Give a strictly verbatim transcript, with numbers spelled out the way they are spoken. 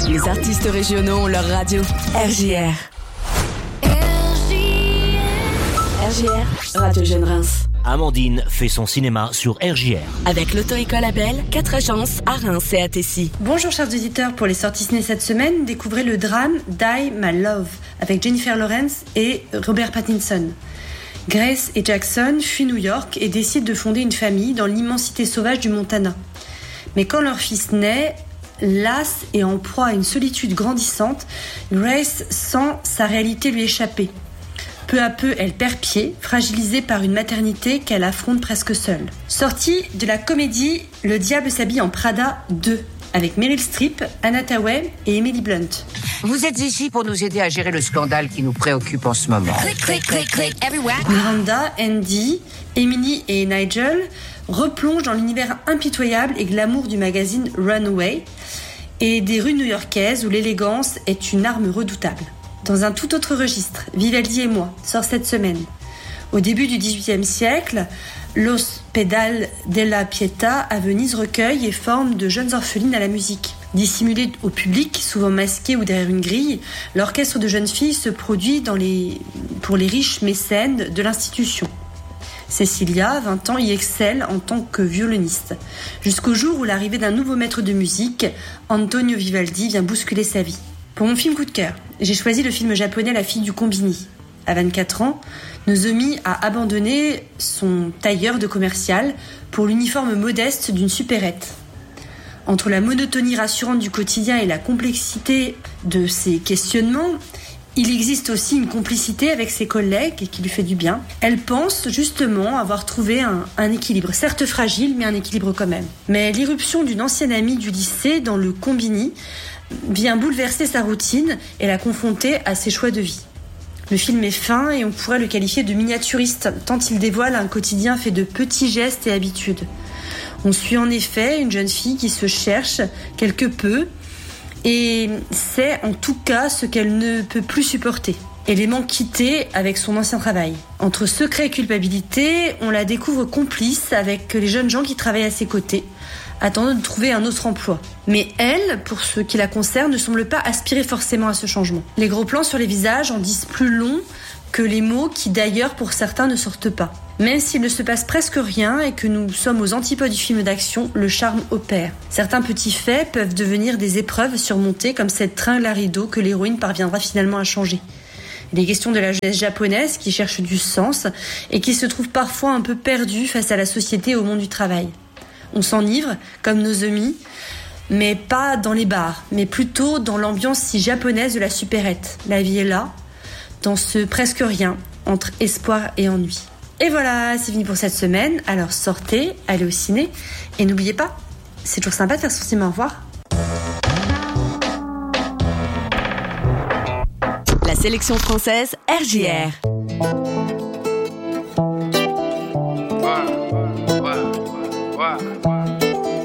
Les artistes régionaux ont leur radio. R J R. R J R, Radio Jeune Reims. Amandine fait son cinéma sur R J R. Avec l'auto-école Abel, quatre agences à Reims et à Tessy. Bonjour chers auditeurs, pour les sorties ciné cette semaine, découvrez le drame Die My Love avec Jennifer Lawrence et Robert Pattinson. Grace et Jackson fuient New York et décident de fonder une famille dans l'immensité sauvage du Montana. Mais quand leur fils naît, lasse et en proie à une solitude grandissante, Grace sent sa réalité lui échapper. Peu à peu, elle perd pied, fragilisée par une maternité qu'elle affronte presque seule. Sortie de la comédie Le Diable s'habille en Prada deux, avec Meryl Streep, Anna Thaoué et Emily Blunt. Vous êtes ici pour nous aider à gérer le scandale qui nous préoccupe en ce moment. Click, click, click, click, everywhere. Miranda, Andy, Emily et Nigel replongent dans l'univers impitoyable et glamour du magazine Runaway et des rues new-yorkaises où l'élégance est une arme redoutable. Dans un tout autre registre, Vivaldi et moi sort cette semaine. Au début du dix-huitième siècle, l'Ospedale della Pietà à Venise recueille et forme de jeunes orphelines à la musique. Dissimulées au public, souvent masquées ou derrière une grille, l'orchestre de jeunes filles se produit dans les... pour les riches mécènes de l'institution. Cecilia, vingt ans, y excelle en tant que violoniste, jusqu'au jour où l'arrivée d'un nouveau maître de musique, Antonio Vivaldi, vient bousculer sa vie. Pour mon film coup de cœur, j'ai choisi le film japonais La fille du Combini. À vingt-quatre ans, Nozomi a abandonné son tailleur de commercial pour l'uniforme modeste d'une supérette. Entre la monotonie rassurante du quotidien et la complexité de ses questionnements, il existe aussi une complicité avec ses collègues qui lui fait du bien. Elle pense justement avoir trouvé un, un équilibre, certes fragile, mais un équilibre quand même. Mais l'irruption d'une ancienne amie du lycée dans le Combini vient bouleverser sa routine et la confronter à ses choix de vie. Le film est fin et on pourrait le qualifier de miniaturiste, tant il dévoile un quotidien fait de petits gestes et habitudes. On suit en effet une jeune fille qui se cherche quelque peu et sait en tout cas ce qu'elle ne peut plus supporter. Élément quitté avec son ancien travail. Entre secret et culpabilité, on la découvre complice avec les jeunes gens qui travaillent à ses côtés, attendant de trouver un autre emploi. Mais elle, pour ce qui la concerne, ne semble pas aspirer forcément à ce changement. Les gros plans sur les visages en disent plus long que les mots qui d'ailleurs pour certains ne sortent pas. Même s'il ne se passe presque rien et que nous sommes aux antipodes du film d'action, le charme opère. Certains petits faits peuvent devenir des épreuves surmontées comme cette tringle à rideau que l'héroïne parviendra finalement à changer. Il est question de la jeunesse japonaise qui cherche du sens et qui se trouve parfois un peu perdue face à la société et au monde du travail. On s'enivre, comme Nozomi, mais pas dans les bars, mais plutôt dans l'ambiance si japonaise de la supérette. La vie est là, dans ce presque rien, entre espoir et ennui. Et voilà, c'est fini pour cette semaine. Alors sortez, allez au ciné, et n'oubliez pas, c'est toujours sympa de faire son cinéma. Au revoir. La sélection française R J R.